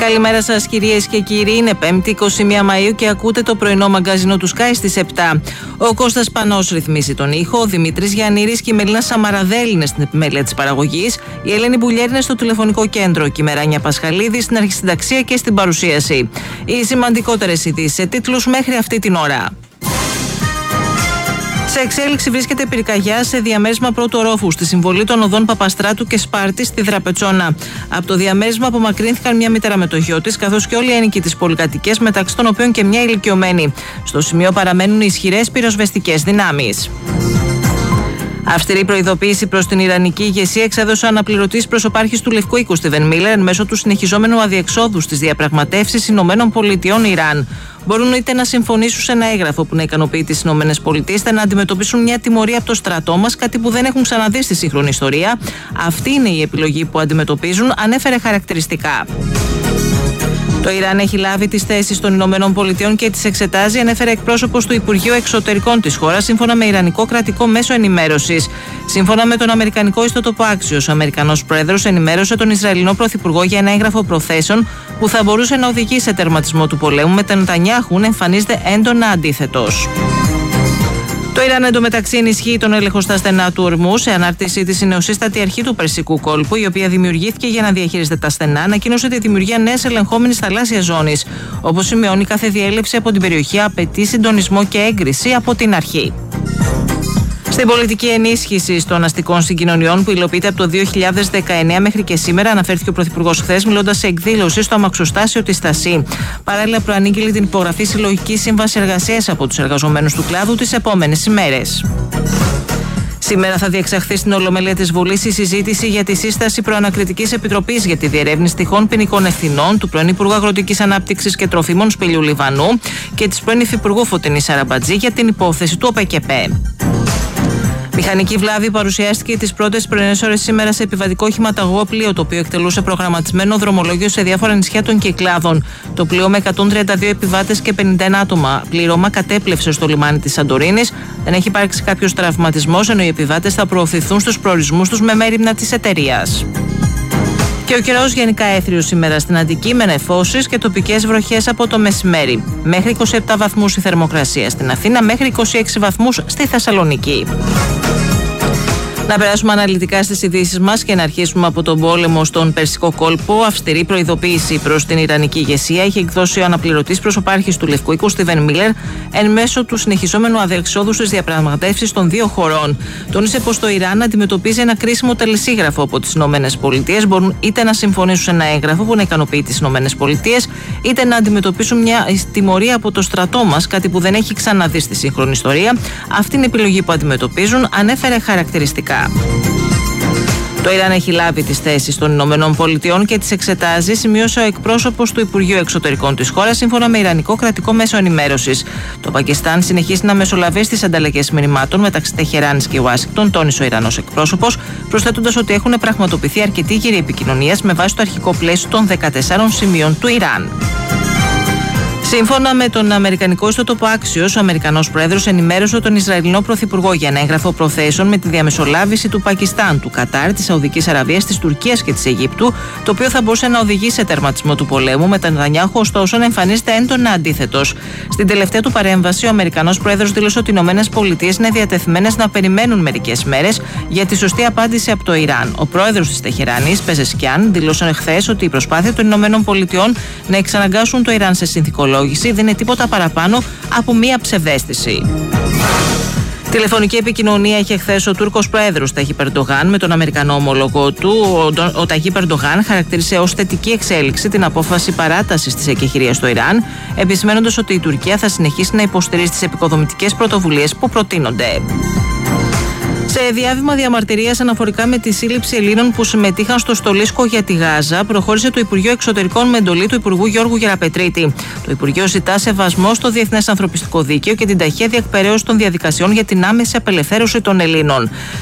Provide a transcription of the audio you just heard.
Καλημέρα σας κυρίες και κύριοι, είναι 5η 21 Μαΐου και ακούτε το πρωινό μαγκαζίνο του Sky στις 7. Ο Κώστας Πανός ρυθμίζει τον ήχο, ο Δημήτρης Γιαννήρης και η Μελίνα Σαμαραδέλη είναι στην επιμέλεια της παραγωγής, η Ελένη Μπουλιέρη είναι στο τηλεφωνικό κέντρο και η Μεράνια Πασχαλίδη στην αρχισυνταξία και στην παρουσίαση. Οι σημαντικότερες ειδήσεις σε τίτλους μέχρι αυτή την ώρα. Σε εξέλιξη βρίσκεται πυρκαγιά σε διαμέρισμα πρώτου ορόφου στη συμβολή των οδών Παπαστράτου και Σπάρτη στη Δραπετσόνα. Από το διαμέρισμα απομακρύνθηκαν μια μητέρα με το γιο της, καθώς και όλοι οι ένοικοι της πολυκατοικίας, μεταξύ των οποίων και μια ηλικιωμένη. Στο σημείο παραμένουν ισχυρές πυροσβεστικές δυνάμεις. Αυστηρή προειδοποίηση προς την Ιρανική ηγεσία εξέδωσε ο αναπληρωτής προσωπάρχης του Λευκού Οίκου Στίβεν Μίλερ εν μέσω του συνεχιζόμενου αδιεξόδου στις διαπραγματεύσεις ΗΠΑ-Ιράν. Μπορούν είτε να συμφωνήσουν σε ένα έγγραφο που να ικανοποιεί τις ΗΠΑ, είτε να αντιμετωπίσουν μια τιμωρία από το στρατό μας, κάτι που δεν έχουν ξαναδεί στη σύγχρονη ιστορία. Αυτή είναι η επιλογή που αντιμετωπίζουν, ανέφερε χαρακτηριστικά. Το Ιράν έχει λάβει τις θέσεις των ΗΠΑ και τις εξετάζει, ανέφερε εκπρόσωπος του Υπουργείου Εξωτερικών της χώρας, σύμφωνα με Ιρανικό κρατικό μέσο ενημέρωσης. Σύμφωνα με τον Αμερικανικό ιστότοπο Axios, ο Αμερικανός πρόεδρος ενημέρωσε τον Ισραηλινό πρωθυπουργό για ένα έγγραφο προθέσεων που θα μπορούσε να οδηγήσει σε τερματισμό του πολέμου, με τον Νετανιάχου να εμφανίζεται έντονα αντίθετος. Το Ιράν εντωμεταξύ ενισχύει τον έλεγχο στα στενά του ορμού. Σε ανάρτησή της, η νεοσύστατη αρχή του Περσικού κόλπου, η οποία δημιουργήθηκε για να διαχειρίζεται τα στενά, ανακοίνωσε τη δημιουργία νέας ελεγχόμενης θαλάσσιας ζώνης. Όπως σημειώνει, κάθε διέλευση από την περιοχή απαιτεί συντονισμό και έγκριση από την αρχή. Στην πολιτική ενίσχυση των αστικών συγκοινωνιών που υλοποιείται από το 2019 μέχρι και σήμερα, αναφέρθηκε ο Πρωθυπουργός χθες, μιλώντας σε εκδήλωση στο αμαξοστάσιο της Στασί. Παράλληλα, προανήγγειλε την υπογραφή συλλογικής σύμβασης εργασίας από τους εργαζομένους του κλάδου τις επόμενες ημέρες. Σήμερα θα διεξαχθεί στην Ολομέλεια της Βουλής η συζήτηση για τη σύσταση προανακριτικής επιτροπής για τη διερεύνηση τυχόν ποινικών ευθυνών του πρώην Υπουργού Αγροτικής Ανάπτυξης και Τροφίμων Σπηλιού Λιβανού και της πρώην Υφυπουργού Φωτεινής Σαραμπατζή για την υπόθεση του ΟΠΕΚΕΠΕ. Μηχανική βλάβη παρουσιάστηκε τις πρώτες πρωινές ώρες σήμερα σε επιβατικό οχηματαγωγό πλοίο, το οποίο εκτελούσε προγραμματισμένο δρομολόγιο σε διάφορα νησιά των Κυκλάδων. Το πλοίο με 132 επιβάτες και 51 άτομα πλήρωμα κατέπλευσε στο λιμάνι της Σαντορίνης. Δεν έχει υπάρξει κάποιος τραυματισμός, ενώ οι επιβάτες θα προωθηθούν στους προορισμούς τους με μέριμνα της εταιρείας. Και ο καιρός γενικά έθριος σήμερα στην Αττική, με νεφώσεις και τοπικές βροχές από το μεσημέρι. Μέχρι 27 βαθμούς η θερμοκρασία στην Αθήνα, μέχρι 26 βαθμούς στη Θεσσαλονίκη. Να περάσουμε αναλυτικά στις ειδήσεις μας και να αρχίσουμε από τον πόλεμο στον Περσικό κόλπο. Αυστηρή προειδοποίηση προς την Ιρανική ηγεσία είχε εκδώσει ο αναπληρωτής προσωπάρχης του Λευκού Οίκου Στίβεν Μίλερ εν μέσω του συνεχιζόμενου αδιεξόδου στις διαπραγματεύσεις των δύο χωρών. Τόνισε πως το Ιράν αντιμετωπίζει ένα κρίσιμο τελεσίγραφο από τις ΗΠΑ. Μπορούν είτε να συμφωνήσουν σε ένα έγγραφο που να ικανοποιεί τις ΗΠΑ, είτε να αντιμετωπίσουν μια τιμωρία από το στρατό μας, κάτι που δεν έχει ξαναδεί στη σύγχρονη ιστορία. Αυτή είναι η επιλογή που αντιμετωπίζουν, ανέφερε χαρακτηριστικά. Το Ιράν έχει λάβει τις θέσεις των ΗΠΑ και τις εξετάζει, σημείωσε ο εκπρόσωπος του Υπουργείου Εξωτερικών της χώρας, σύμφωνα με Ιρανικό κρατικό μέσο ενημέρωσης. Το Πακιστάν συνεχίζει να μεσολαβεί στις ανταλλαγές μηνυμάτων μεταξύ Τεχεράνης και Ουάσιγκτον, τόνισε ο Ιρανός εκπρόσωπος, προσθέτοντας ότι έχουν πραγματοποιηθεί αρκετοί γύροι επικοινωνίας με βάση το αρχικό πλαίσιο των 14 σημείων του Ιράν. Σύμφωνα με τον Αμερικανικό ιστότοπο Axios, ο Αμερικανός πρόεδρος ενημέρωσε τον Ισραηλινό πρωθυπουργό για ένα έγγραφο προθέσεων με τη διαμεσολάβηση του Πακιστάν, του Κατάρ, της Σαουδικής Αραβίας, της Τουρκίας και της Αιγύπτου, το οποίο θα μπορούσε να οδηγήσει σε τερματισμό του πολέμου, με τον Νετανιάχου ωστόσο να εμφανίζεται έντονα αντίθετος. Στην τελευταία του παρέμβαση, ο Αμερικανός πρόεδρος δήλωσε ότι οι ΗΠΑ είναι διατεθειμένες να περιμένουν μερικές μέρες για τη σωστή απάντηση από το Ιράν. Ο πρόεδρος της Τεχεράνης, Πεζεσκιάν, δήλωσε χθες ότι η προσπάθεια των ΗΠΑ να εξαναγκάσουν το Ιράν σε συνθηκολόγηση δεν είναι τίποτα παραπάνω από μία ψευδαίσθηση. Τηλεφωνική επικοινωνία είχε χθες ο Τούρκος πρόεδρος Ταγίπ Ερντογάν με τον Αμερικανό ομόλογο του. Ο Ταγίπ Ερντογάν χαρακτήρισε ως θετική εξέλιξη την απόφαση παράτασης της εκεχηρίας στο Ιράν, επισημένοντας ότι η Τουρκία θα συνεχίσει να υποστηρίζει τις επικοδομητικές πρωτοβουλίες που προτείνονται. Σε διάβημα διαμαρτυρίας αναφορικά με τη σύλληψη Ελλήνων που συμμετείχαν στο στολίσκο για τη Γάζα, προχώρησε το Υπουργείο Εξωτερικών με εντολή του Υπουργού Γιώργου Γεραπετρίτη. Το Υπουργείο ζητά σεβασμό στο διεθνές ανθρωπιστικό δίκαιο και την ταχεία διεκπεραίωση των διαδικασιών για την άμεση απελευθέρωση των Ελλήνων.